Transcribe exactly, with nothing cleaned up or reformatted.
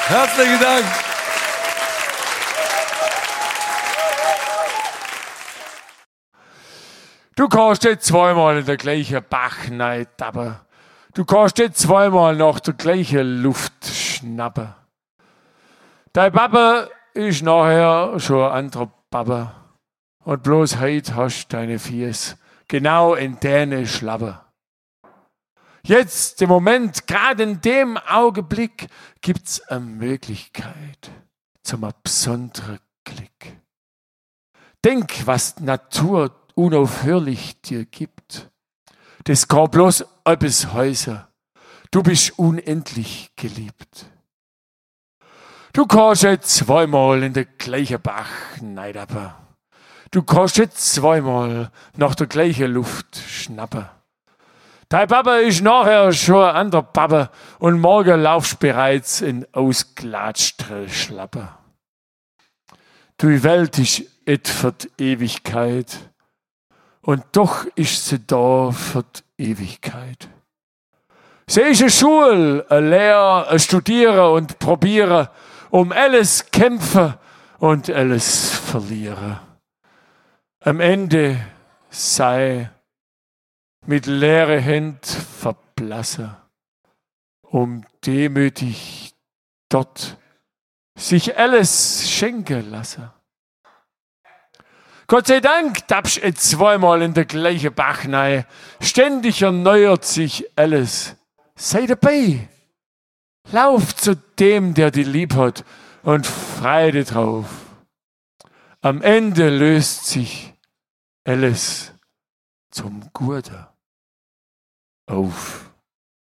Herzlichen Dank. Du kannst nicht zweimal in der gleichen Bach tappen. Du kannst nicht zweimal nach der gleichen Luft schnappen. Dein Papa ist nachher schon ein anderer Papa. Und bloß heute hast du deine Fies genau in deine Schlappe. Jetzt, im Moment, gerade in dem Augenblick, gibt's eine Möglichkeit zum besonderen Glück. Denk, was die Natur unaufhörlich dir gibt. Das kann bloß etwas heißen. Du bist unendlich geliebt. Du kannst jetzt zweimal in der gleichen Bach neidappen. Du kannst jetzt zweimal nach der gleichen Luft schnappen. Dein Papa ist nachher schon ein anderer Papa und morgen laufst bereits in ausgelatschte Schlappe. Die Welt ist et für die Ewigkeit und doch ist sie da für die Ewigkeit. Sie ist eine Schule, ein Lehr, ein Studieren und Probieren, um alles kämpfen und alles verlieren. Am Ende sei mit leeren Händen verblassen, um demütig dort sich alles schenken lassen. Gott sei Dank tappst du zweimal in der gleichen Bach rein. Ständig erneuert sich alles. Sei dabei. Lauf zu dem, der dich lieb hat und freu dich drauf. Am Ende löst sich alles zum Guten auf.